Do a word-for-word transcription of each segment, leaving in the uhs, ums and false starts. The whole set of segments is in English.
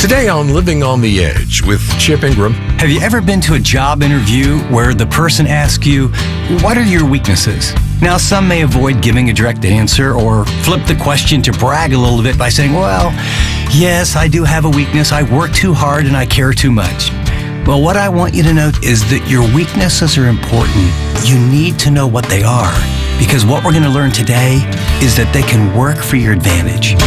Today on Living on the Edge with Chip Ingram. Have you ever been to a job interview where the person asks you, what are your weaknesses? Now, some may avoid giving a direct answer or flip the question to brag a little bit by saying, well, yes, I do have a weakness. I work too hard and I care too much. Well, what I want you to know is that your weaknesses are important. You need to know what they are, because what we're going to learn today is that they can work for your advantage.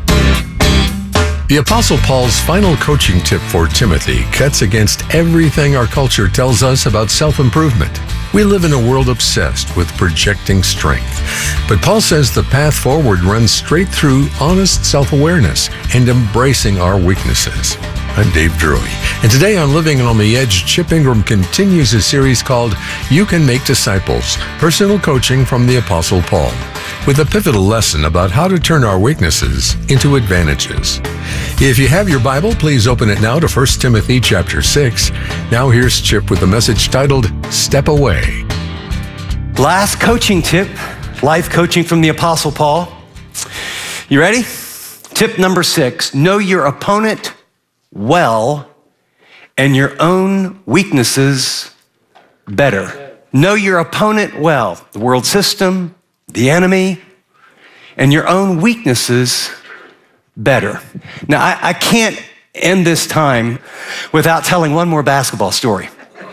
The Apostle Paul's final coaching tip for Timothy cuts against everything our culture tells us about self-improvement. We live in a world obsessed with projecting strength. But Paul says the path forward runs straight through honest self-awareness and embracing our weaknesses. I'm Dave Drury, and today on Living on the Edge, Chip Ingram continues a series called You Can Make Disciples, Personal Coaching from the Apostle Paul, with a pivotal lesson about how to turn our weaknesses into advantages. If you have your Bible, please open it now to First Timothy chapter six. Now here's Chip with a message titled, Step Away. Last coaching tip, life coaching from the Apostle Paul. You ready? Tip number six, know your opponent well and your own weaknesses better. Know your opponent well, the world system, the enemy, and your own weaknesses better. Now, I, I can't end this time without telling one more basketball story.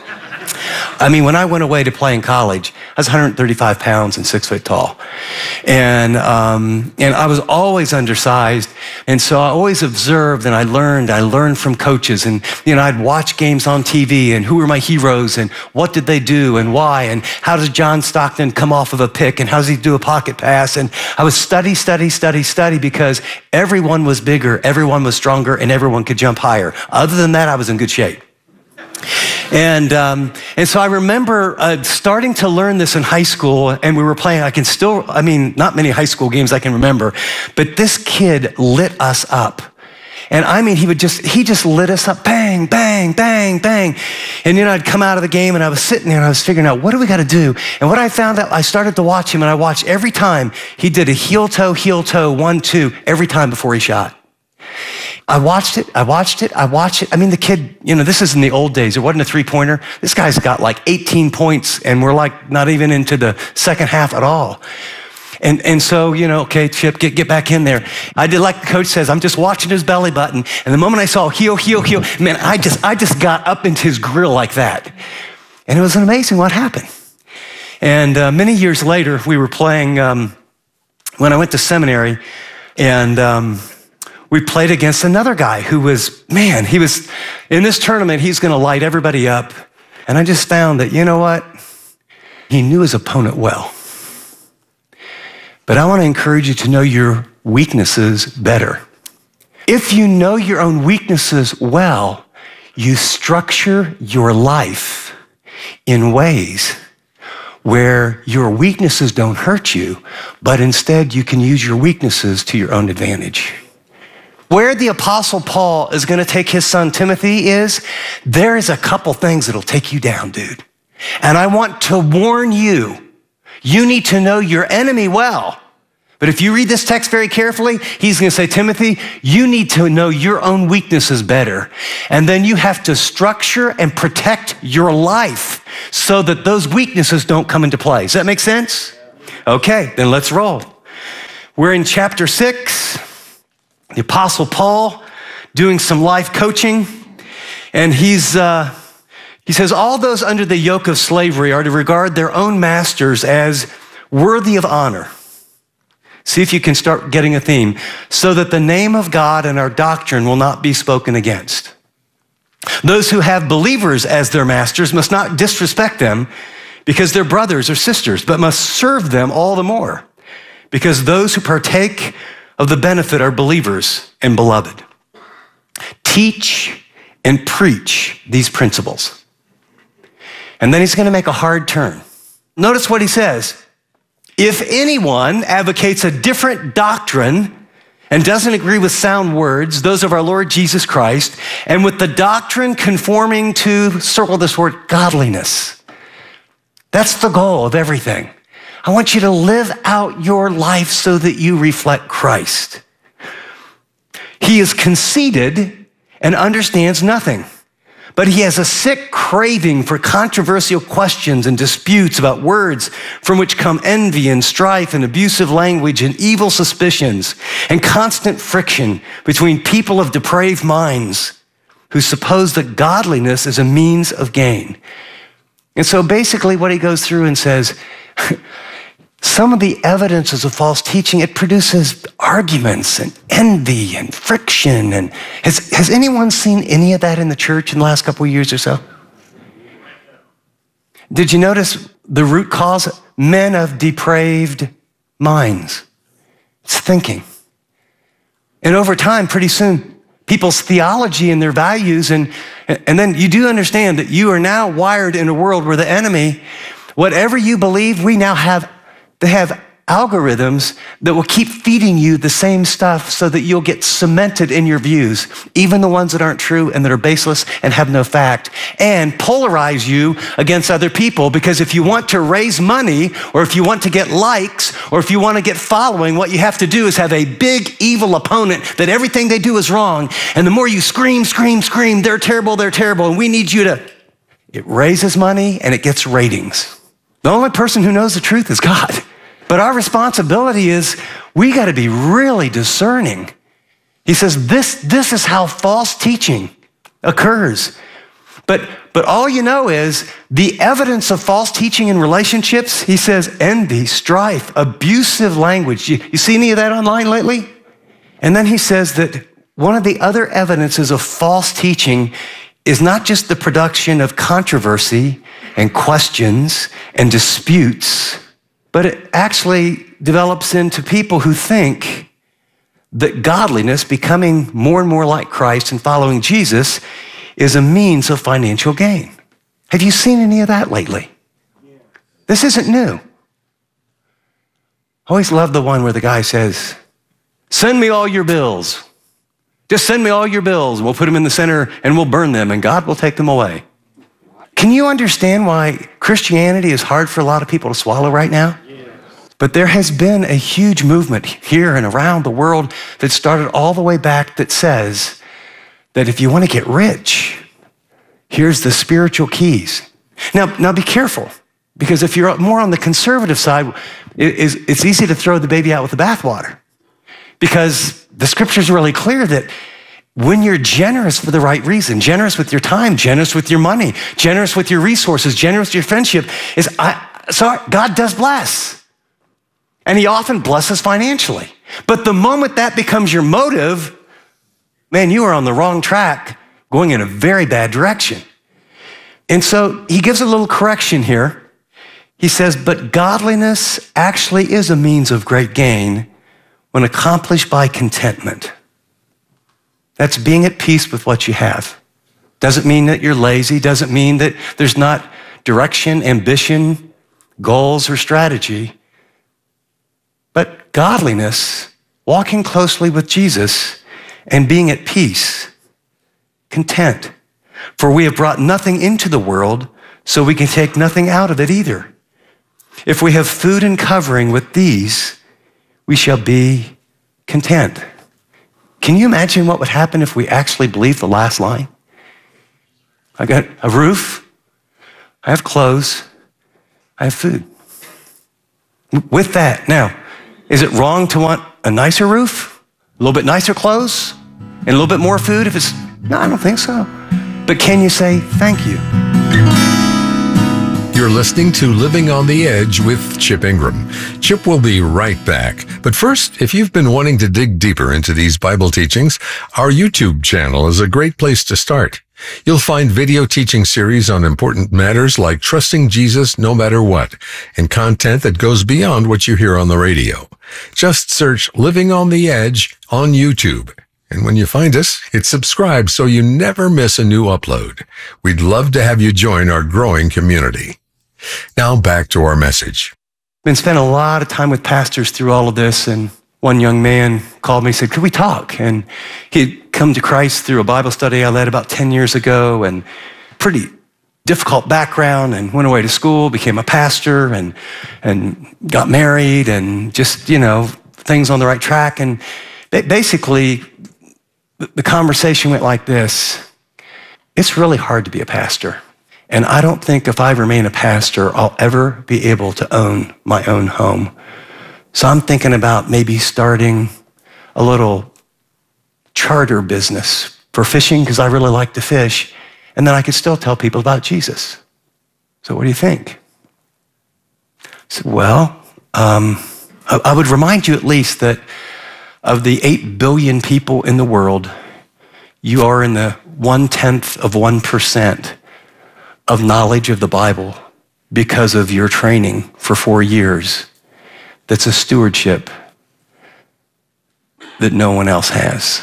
I mean, when I went away to play in college, I was one hundred thirty-five pounds and six foot tall. And, um, and I was always undersized. And so I always observed and I learned, I learned from coaches. And, you know, I'd watch games on T V and who were my heroes and what did they do and why and how does John Stockton come off of a pick and how does he do a pocket pass? And I would study, study, study, study because everyone was bigger, everyone was stronger, and everyone could jump higher. Other than that, I was in good shape. And um, and so I remember uh, starting to learn this in high school, and we were playing, I can still, I mean, not many high school games I can remember, but this kid lit us up. And I mean, he would just, he just lit us up, bang, bang, bang, bang. And then I'd come out of the game and I was sitting there and I was figuring out, what do we got to do? And what I found out, I started to watch him and I watched every time he did a heel toe, heel toe, one, two, every time before he shot. I watched it, I watched it, I watched it. I mean, the kid, you know, this is in the old days. It wasn't a three-pointer. This guy's got like eighteen points, and we're like not even into the second half at all. And and so, you know, okay, Chip, get, get back in there. I did like the coach says, I'm just watching his belly button. And the moment I saw heel, heel, heel, man, I just, I just got up into his grill like that. And it was amazing what happened. And uh, many years later, we were playing, um, when I went to seminary, and um, we played against another guy who was, man, he was, in this tournament, he's going to light everybody up. And I just found that, you know what? He knew his opponent well. But I want to encourage you to know your weaknesses better. If you know your own weaknesses well, you structure your life in ways where your weaknesses don't hurt you, but instead you can use your weaknesses to your own advantage. Where the Apostle Paul is going to take his son Timothy is, there is a couple things that'll take you down, dude. And I want to warn you, you need to know your enemy well. But if you read this text very carefully, he's going to say, Timothy, you need to know your own weaknesses better. And then you have to structure and protect your life so that those weaknesses don't come into play. Does that make sense? Okay, then let's roll. We're in chapter six. The Apostle Paul doing some life coaching, and he's uh, he says, all those under the yoke of slavery are to regard their own masters as worthy of honor. See if you can start getting a theme. So that the name of God and our doctrine will not be spoken against. Those who have believers as their masters must not disrespect them because they're brothers or sisters, but must serve them all the more, because those who partake of the benefit are believers and beloved. Teach and preach these principles. And then he's going to make a hard turn. Notice what he says. If anyone advocates a different doctrine and doesn't agree with sound words, those of our Lord Jesus Christ, and with the doctrine conforming to, circle this word, godliness. That's the goal of everything. I want you to live out your life so that you reflect Christ. He is conceited and understands nothing. But he has a sick craving for controversial questions and disputes about words from which come envy and strife and abusive language and evil suspicions and constant friction between people of depraved minds who suppose that godliness is a means of gain. And so basically what he goes through and says, some of the evidences of false teaching, it produces arguments and envy and friction. And has, has anyone seen any of that in the church in the last couple of years or so? Did you notice the root cause? Men of depraved minds. It's thinking. And over time, pretty soon, people's theology and their values, and, and then you do understand that you are now wired in a world where the enemy, whatever you believe, we now have They have algorithms that will keep feeding you the same stuff so that you'll get cemented in your views, even the ones that aren't true and that are baseless and have no fact, and polarize you against other people. Because if you want to raise money, or if you want to get likes, or if you want to get following, what you have to do is have a big evil opponent that everything they do is wrong. And the more you scream, scream, scream, they're terrible, they're terrible, and we need you to, it raises money and it gets ratings. The only person who knows the truth is God. But our responsibility is we got to be really discerning. He says this, this is how false teaching occurs. But, but all you know is the evidence of false teaching in relationships, he says envy, strife, abusive language. You, you see any of that online lately? And then he says that one of the other evidences of false teaching is not just the production of controversy and questions and disputes, but it actually develops into people who think that godliness, becoming more and more like Christ and following Jesus, is a means of financial gain. Have you seen any of that lately? This isn't new. I always love the one where the guy says, send me all your bills. Just send me all your bills, and we'll put them in the center, and we'll burn them, and God will take them away. Can you understand why Christianity is hard for a lot of people to swallow right now? Yes. But there has been a huge movement here and around the world that started all the way back that says that if you want to get rich, here's the spiritual keys. Now, now be careful, because if you're more on the conservative side, it's easy to throw the baby out with the bathwater. Because the scripture's really clear that when you're generous for the right reason, generous with your time, generous with your money, generous with your resources, generous with your friendship, is I, so God does bless. And he often blesses financially. But the moment that becomes your motive, man, you are on the wrong track, going in a very bad direction. And so he gives a little correction here. He says, but godliness actually is a means of great gain when accomplished by contentment. That's being at peace with what you have. Doesn't mean that you're lazy, doesn't mean that there's not direction, ambition, goals, or strategy. But godliness, walking closely with Jesus and being at peace, content. For we have brought nothing into the world, so we can take nothing out of it either. If we have food and covering with these, we shall be content. Can you imagine what would happen if we actually believed the last line? I got a roof, I have clothes, I have food. With that, now, is it wrong to want a nicer roof, a little bit nicer clothes, and a little bit more food if it's, no, I don't think so. But can you say thank you? You're listening to Living on the Edge with Chip Ingram. Chip will be right back. But first, if you've been wanting to dig deeper into these Bible teachings, our YouTube channel is a great place to start. You'll find video teaching series on important matters like trusting Jesus no matter what, and content that goes beyond what you hear on the radio. Just search Living on the Edge on YouTube. And when you find us, hit subscribe so you never miss a new upload. We'd love to have you join our growing community. Now back to our message. Been spending a lot of time with pastors through all of this, and one young man called me and said, could we talk? And he'd come to Christ through a Bible study I led about ten years ago, and pretty difficult background, and went away to school, became a pastor, and and got married, and just, you know, things on the right track. And basically, the, the conversation went like this. It's really hard to be a pastor. And I don't think if I remain a pastor, I'll ever be able to own my own home. So I'm thinking about maybe starting a little charter business for fishing because I really like to fish. And then I could still tell people about Jesus. So what do you think? I said, well, um, I, I would remind you at least that of the eight billion people in the world, you are in the one-tenth of one percent of knowledge of the Bible because of your training for four years. That's a stewardship that no one else has.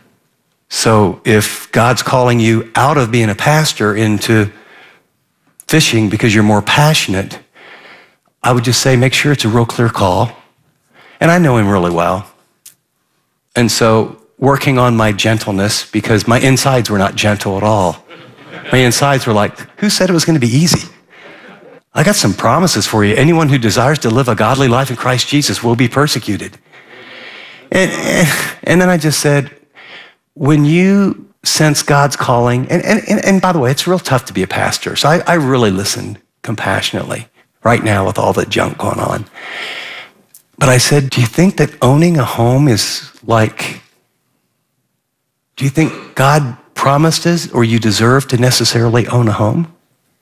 So if God's calling you out of being a pastor into fishing because you're more passionate, I would just say make sure it's a real clear call. And I know him really well. And so working on my gentleness, because my insides were not gentle at all. My insides were like, who said it was going to be easy? I got some promises for you. Anyone who desires to live a godly life in Christ Jesus will be persecuted. And, and, and then I just said, when you sense God's calling, and, and, and, and by the way, it's real tough to be a pastor. So I, I really listen compassionately right now with all the junk going on. But I said, do you think that owning a home is like, do you think God promised us or you deserve to necessarily own a home?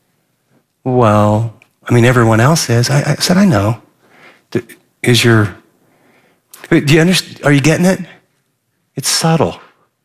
Well, I mean, everyone else is. I, I said, I know. Is your, do you understand? Are you getting it? It's subtle.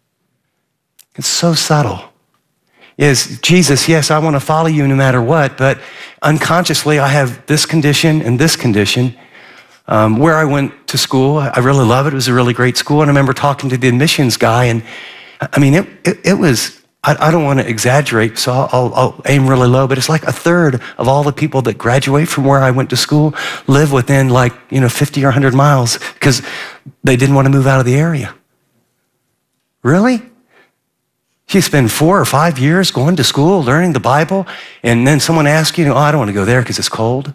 It's so subtle. Is Jesus, yes, I want to follow you no matter what, but unconsciously I have this condition and this condition. Um, where I went to school, I really love it. It was a really great school. And I remember talking to the admissions guy, and I mean, it, it, it was, I, I don't want to exaggerate, so I'll, I'll, I'll aim really low, but it's like a third of all the people that graduate from where I went to school live within like, you know, fifty or one hundred miles because they didn't want to move out of the area. Really? You spend four or five years going to school, learning the Bible, and then someone asks you, oh, I don't want to go there because it's cold,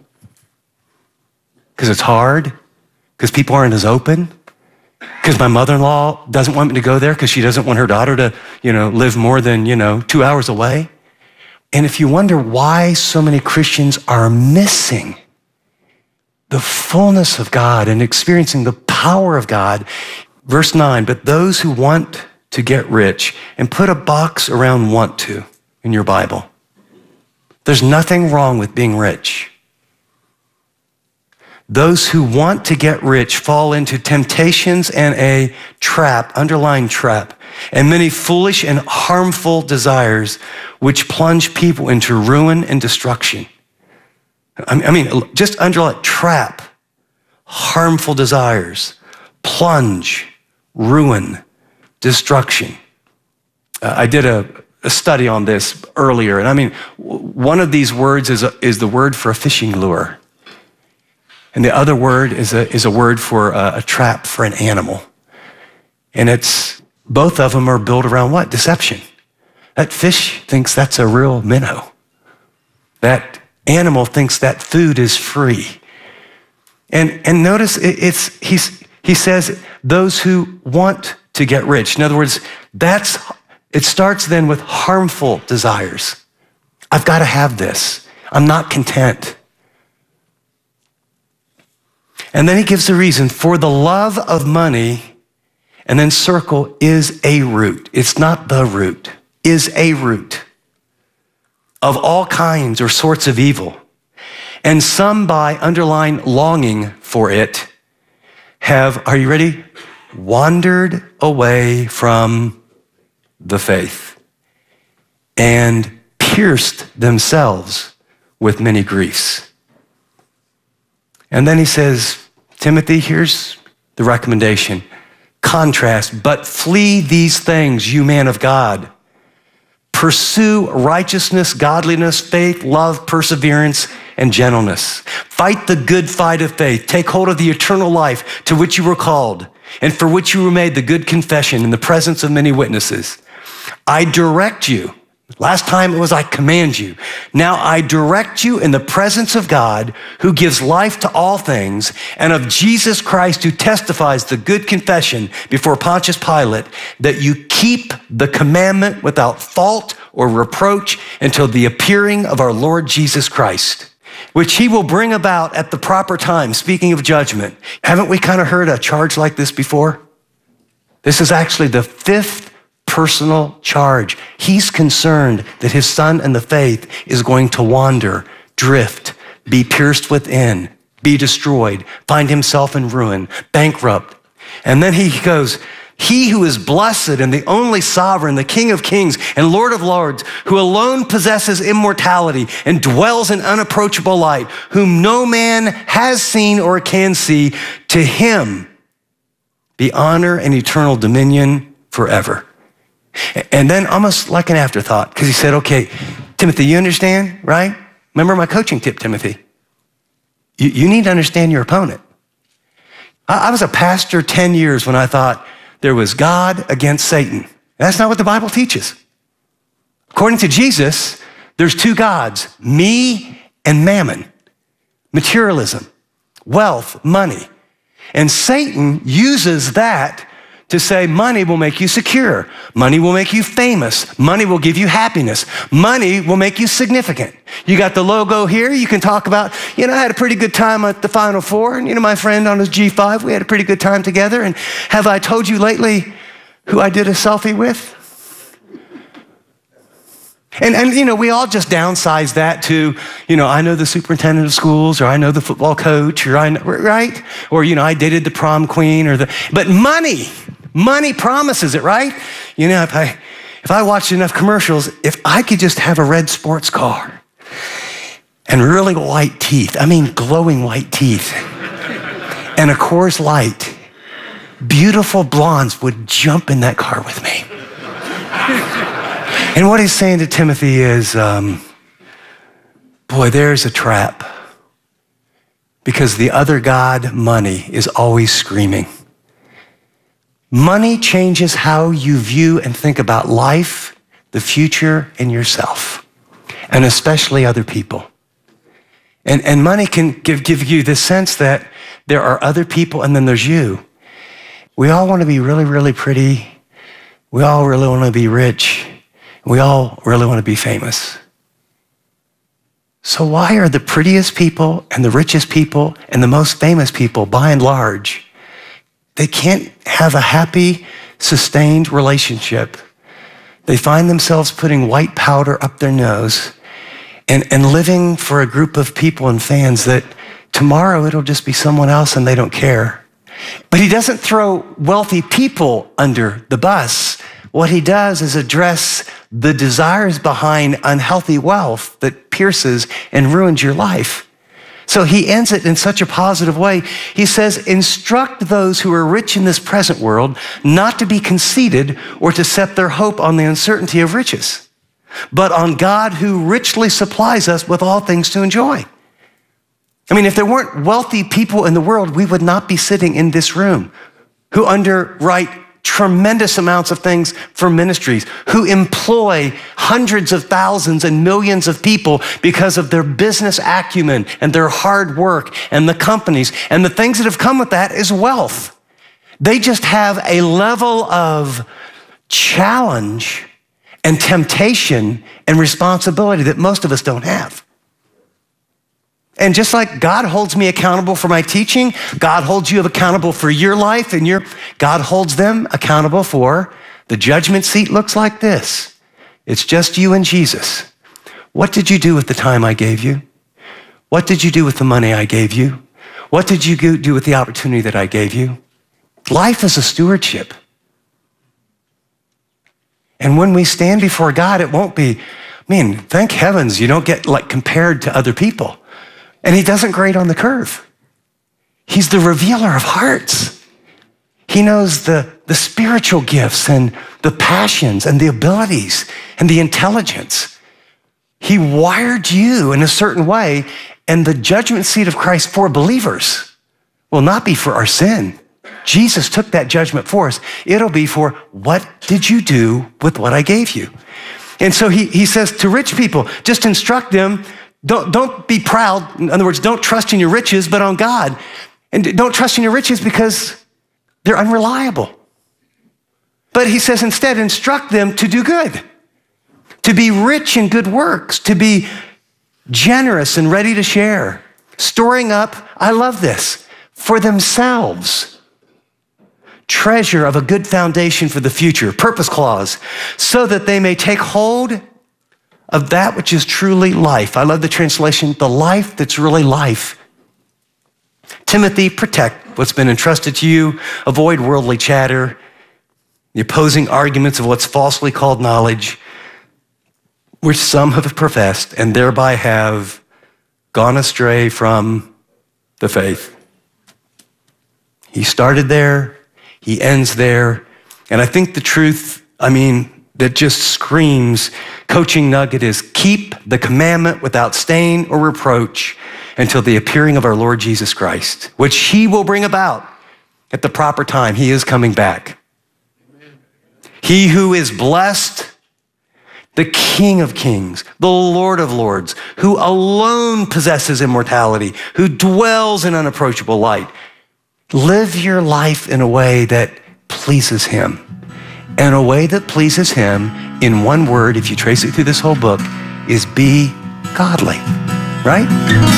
because it's hard, because people aren't as open, because my mother-in-law doesn't want me to go there because she doesn't want her daughter to, you know, live more than, you know, two hours away. And if you wonder why so many Christians are missing the fullness of God and experiencing the power of God, verse nine, but those who want to get rich, and put a box around want to in your Bible. There's nothing wrong with being rich. Those who want to get rich fall into temptations and a trap, underlying trap, and many foolish and harmful desires which plunge people into ruin and destruction. I mean, just underline trap, harmful desires, plunge, ruin, destruction. Uh, I did a, a study on this earlier, and I mean, one of these words is, a, is the word for a fishing lure. And the other word is a, is a word for a, a trap for an animal. And it's, both of them are built around what? Deception. That fish thinks that's a real minnow. That animal thinks that food is free. And, and notice it, it's, he's, he says, those who want to get rich. In other words, that's, it starts then with harmful desires. I've got to have this. I'm not content. And then he gives the reason, for the love of money, and then circle, is a root. It's not the root, is a root of all kinds or sorts of evil. And some by underlying longing for it have, are you ready? Wandered away from the faith and pierced themselves with many griefs. And then he says, Timothy, here's the recommendation. Contrast, but flee these things, you man of God. Pursue righteousness, godliness, faith, love, perseverance, and gentleness. Fight the good fight of faith. Take hold of the eternal life to which you were called and for which you were made the good confession in the presence of many witnesses. I direct you, Last time it was, I command you. Now I direct you in the presence of God, who gives life to all things, and of Jesus Christ, who testifies the good confession before Pontius Pilate, that you keep the commandment without fault or reproach until the appearing of our Lord Jesus Christ, which he will bring about at the proper time. Speaking of judgment, haven't we kind of heard a charge like this before? This is actually the fifth personal charge. He's concerned that his son in the faith is going to wander, drift, be pierced within, be destroyed, find himself in ruin, bankrupt. And then he goes, he who is blessed and the only sovereign, the King of kings and Lord of lords, who alone possesses immortality and dwells in unapproachable light, whom no man has seen or can see, to him be honor and eternal dominion forever. And then almost like an afterthought, because he said, okay, Timothy, you understand, right? Remember my coaching tip, Timothy. You, you need to understand your opponent. I, I was a pastor ten years when I thought there was God against Satan. That's not what the Bible teaches. According to Jesus, there's two gods, me and mammon, materialism, wealth, money. And Satan uses that to say money will make you secure. Money will make you famous. Money will give you happiness. Money will make you significant. You got the logo here. You can talk about, you know, I had a pretty good time at the Final Four. And, you know, my friend on his G five, we had a pretty good time together. And have I told you lately who I did a selfie with? And, and, you know, we all just downsize that to, you know, I know the superintendent of schools, or I know the football coach, or I know, right? Or, you know, I dated the prom queen, or the, but money, money promises it, right? You know, if I, if I watched enough commercials, if I could just have a red sports car and really white teeth, I mean, glowing white teeth, and a Coors Light, beautiful blondes would jump in that car with me. And what he's saying to Timothy is, um, boy, there's a trap. Because the other God, money, is always screaming. Money changes how you view and think about life, the future, and yourself, and especially other people. And, and money can give, give you this sense that there are other people and then there's you. We all want to be really, really pretty. We all really want to be rich. We all really want to be famous. So why are the prettiest people and the richest people and the most famous people, by and large, they can't have a happy, sustained relationship? They find themselves putting white powder up their nose and, and living for a group of people and fans that tomorrow it'll just be someone else and they don't care. But he doesn't throw wealthy people under the bus. What he does is address the desires behind unhealthy wealth that pierces and ruins your life. So he ends it in such a positive way. He says, instruct those who are rich in this present world not to be conceited or to set their hope on the uncertainty of riches, but on God who richly supplies us with all things to enjoy. I mean, if there weren't wealthy people in the world, we would not be sitting in this room who underwrite tremendous amounts of things for ministries, who employ hundreds of thousands and millions of people because of their business acumen and their hard work, and the companies and the things that have come with that is wealth. They just have a level of challenge and temptation and responsibility that most of us don't have. And just like God holds me accountable for my teaching, God holds you accountable for your life, and your God holds them accountable for the judgment seat. Looks like this. It's just you and Jesus. What did you do with the time I gave you? What did you do with the money I gave you? What did you do with the opportunity that I gave you? Life is a stewardship. And when we stand before God, it won't be, man, thank heavens you don't get like compared to other people. And he doesn't grade on the curve. He's the revealer of hearts. He knows the, the spiritual gifts and the passions and the abilities and the intelligence. He wired you in a certain way, and the judgment seat of Christ for believers will not be for our sin. Jesus took that judgment for us. It'll be for, what did you do with what I gave you? And so he, he says to rich people, just instruct them, don't, don't be proud. In other words, don't trust in your riches, but on God. And don't trust in your riches because they're unreliable. But he says instead, instruct them to do good, to be rich in good works, to be generous and ready to share, storing up, I love this, for themselves, treasure of a good foundation for the future, purpose clause, so that they may take hold of that which is truly life. I love the translation, the life that's really life. Timothy, protect what's been entrusted to you. Avoid worldly chatter, the opposing arguments of what's falsely called knowledge, which some have professed and thereby have gone astray from the faith. He started there, he ends there, and I think the truth, I mean, that just screams coaching nugget is keep the commandment without stain or reproach until the appearing of our Lord Jesus Christ, which he will bring about at the proper time. He is coming back. Amen. He who is blessed, the King of Kings, the Lord of Lords, who alone possesses immortality, who dwells in unapproachable light. Live your life in a way that pleases him. And a way that pleases him, in one word, if you trace it through this whole book, is be godly, right?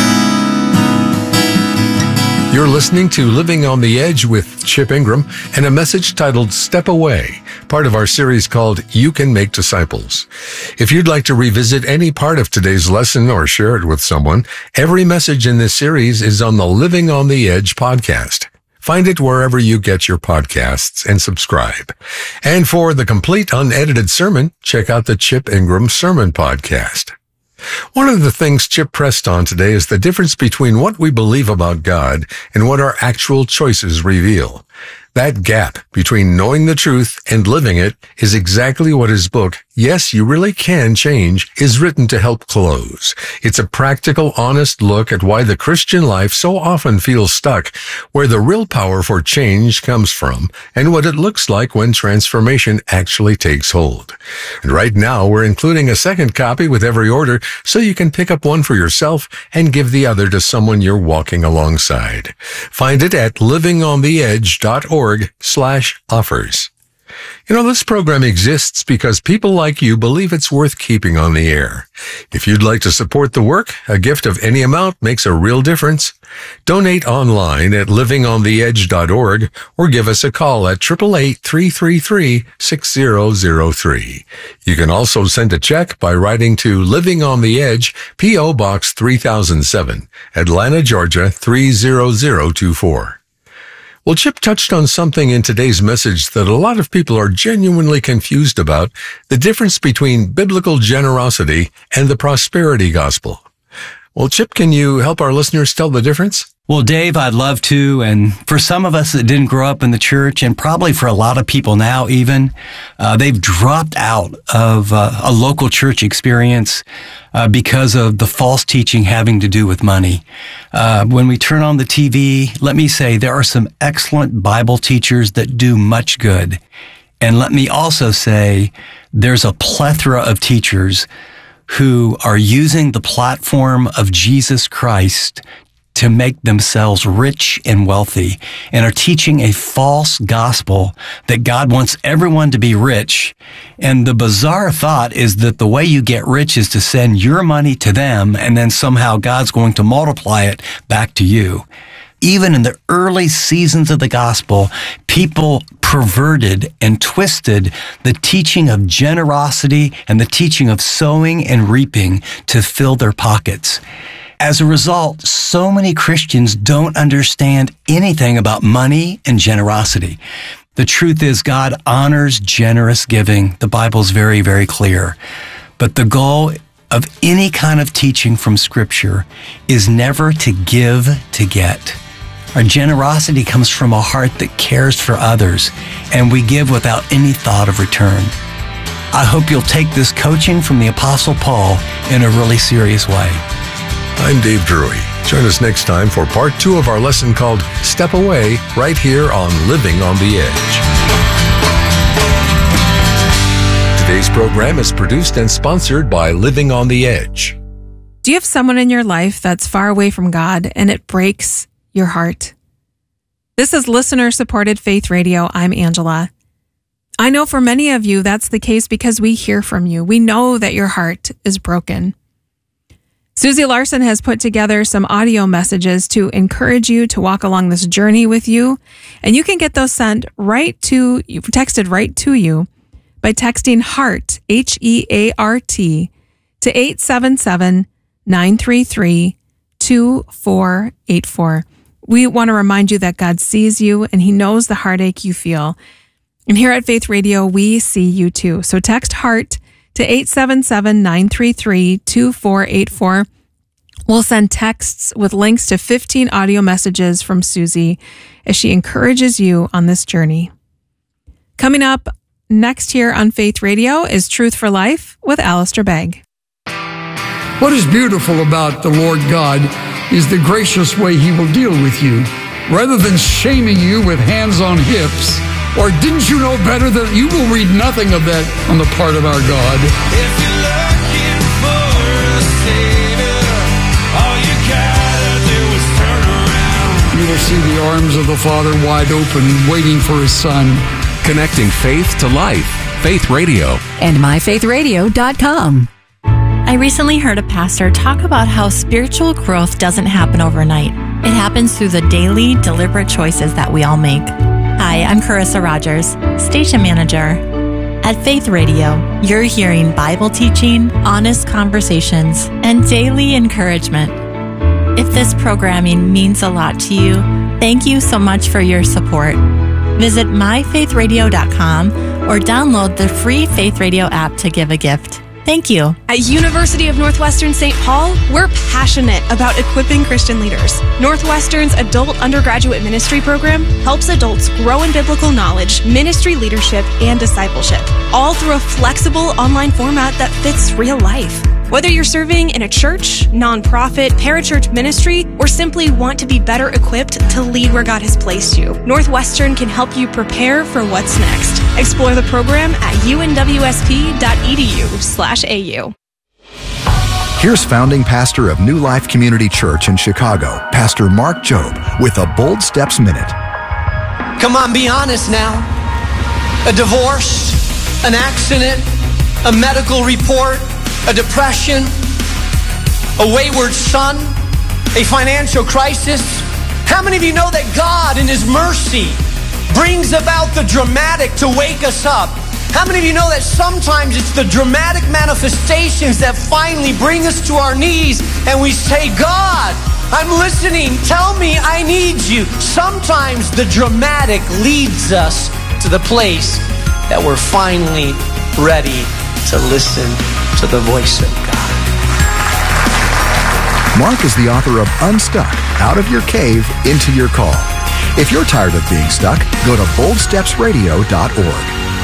You're listening to Living on the Edge with Chip Ingram and a message titled Step Away, part of our series called You Can Make Disciples. If you'd like to revisit any part of today's lesson or share it with someone, every message in this series is on the Living on the Edge podcast. Find it wherever you get your podcasts and subscribe. And for the complete unedited sermon, check out the Chip Ingram Sermon Podcast. One of the things Chip pressed on today is the difference between what we believe about God and what our actual choices reveal. That gap between knowing the truth and living it is exactly what his book, Yes, You Really Can Change, is written to help close. It's a practical, honest look at why the Christian life so often feels stuck, where the real power for change comes from, and what it looks like when transformation actually takes hold. And right now, we're including a second copy with every order, so you can pick up one for yourself and give the other to someone you're walking alongside. Find it at living on the edge dot org slash offers. You know, this program exists because people like you believe it's worth keeping on the air. If you'd like to support the work, a gift of any amount makes a real difference. Donate online at living on the edge dot org or give us a call at eight eight eight, three three three, six zero zero three. You can also send a check by writing to Living on the Edge, P O Box three thousand seven, Atlanta, Georgia three zero zero two four. Well, Chip touched on something in today's message that a lot of people are genuinely confused about, the difference between biblical generosity and the prosperity gospel. Well, Chip, can you help our listeners tell the difference? Well, Dave, I'd love to. And for some of us that didn't grow up in the church, and probably for a lot of people now even, uh, they've dropped out of uh, a local church experience uh, because of the false teaching having to do with money. Uh, when we turn on the T V, let me say there are some excellent Bible teachers that do much good. And let me also say there's a plethora of teachers who are using the platform of Jesus Christ to make themselves rich and wealthy, and are teaching a false gospel that God wants everyone to be rich. And the bizarre thought is that the way you get rich is to send your money to them, and then somehow God's going to multiply it back to you. Even in the early seasons of the gospel, people perverted and twisted the teaching of generosity and the teaching of sowing and reaping to fill their pockets. As a result, so many Christians don't understand anything about money and generosity. The truth is, God honors generous giving. The Bible's very, very clear. But the goal of any kind of teaching from Scripture is never to give to get. Our generosity comes from a heart that cares for others, and we give without any thought of return. I hope you'll take this coaching from the Apostle Paul in a really serious way. I'm Dave Drury. Join us next time for part two of our lesson called Step Away, right here on Living on the Edge. Today's program is produced and sponsored by Living on the Edge. Do you have someone in your life that's far away from God and it breaks your heart? This is listener-supported Faith Radio. I'm Angela. I know for many of you that's the case because we hear from you. We know that your heart is broken. Susie Larson has put together some audio messages to encourage you to walk along this journey with you, and you can get those sent right to, texted right to you by texting HEART, H E A R T, to eight seven seven, nine three three, two four eight four. We want to remind you that God sees you and He knows the heartache you feel. And here at Faith Radio, we see you too. So text HEART to eight seven seven, nine three three, two four eight four. We'll send texts with links to fifteen audio messages from Susie as she encourages you on this journey. Coming up next here on Faith Radio is Truth for Life with Alistair Begg. What is beautiful about the Lord God is the gracious way He will deal with you. Rather than shaming you with hands on hips, or didn't you know better, that you will read nothing of that on the part of our God. If you're looking for a savior, all you gotta do is turn around. You will see the arms of the Father wide open, waiting for His Son. Connecting faith to life. Faith Radio. And my faith radio dot com. I recently heard a pastor talk about how spiritual growth doesn't happen overnight. It happens through the daily, deliberate choices that we all make. Hi, I'm Carissa Rogers, station manager. At Faith Radio, you're hearing Bible teaching, honest conversations, and daily encouragement. If this programming means a lot to you, thank you so much for your support. Visit my faith radio dot com or download the free Faith Radio app to give a gift. Thank you. At University of Northwestern Saint Paul, we're passionate about equipping Christian leaders. Northwestern's adult undergraduate ministry program helps adults grow in biblical knowledge, ministry leadership, and discipleship, all through a flexible online format that fits real life. Whether you're serving in a church, nonprofit, parachurch ministry, or simply want to be better equipped to lead where God has placed you, Northwestern can help you prepare for what's next. Explore the program at u n w s p dot e d u slash a u. Here's founding pastor of New Life Community Church in Chicago, Pastor Mark Jobe, with a Bold Steps Minute. Come on, be honest now. A divorce, an accident, a medical report, a depression, a wayward son, a financial crisis. How many of you know that God in His mercy brings about the dramatic to wake us up? How many of you know that sometimes it's the dramatic manifestations that finally bring us to our knees and we say, God, I'm listening. Tell me I need you. Sometimes the dramatic leads us to the place that we're finally ready to listen to the voice of God. Mark is the author of Unstuck, Out of Your Cave, Into Your Call. If you're tired of being stuck, go to bold steps radio dot org.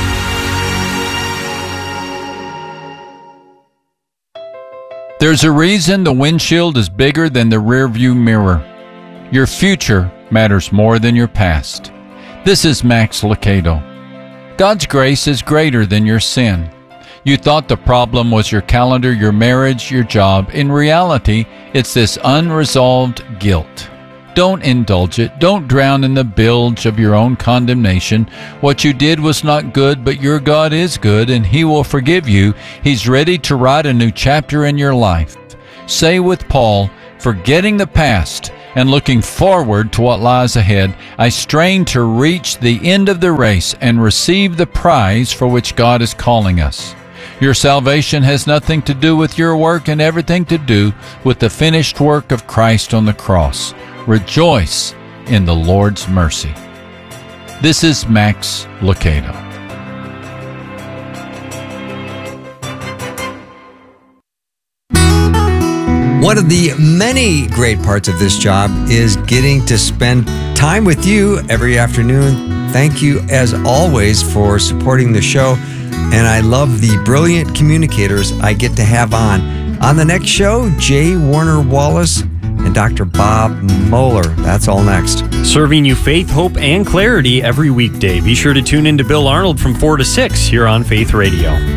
There's a reason the windshield is bigger than the rearview mirror. Your future matters more than your past. This is Max Lucado. God's grace is greater than your sin. You thought the problem was your calendar, your marriage, your job. In reality, it's this unresolved guilt. Don't indulge it. Don't drown in the bilge of your own condemnation. What you did was not good, but your God is good, and He will forgive you. He's ready to write a new chapter in your life. Say with Paul, forgetting the past and looking forward to what lies ahead, I strain to reach the end of the race and receive the prize for which God is calling us. Your salvation has nothing to do with your work and everything to do with the finished work of Christ on the cross. Rejoice in the Lord's mercy. This is Max Lucado. One of the many great parts of this job is getting to spend time with you every afternoon. Thank you, as always, for supporting the show. And I love the brilliant communicators I get to have on. On the next show, Jay Warner Wallace and Doctor Bob Moeller. That's all next. Serving you faith, hope, and clarity every weekday. Be sure to tune in to Bill Arnold from four to six here on Faith Radio.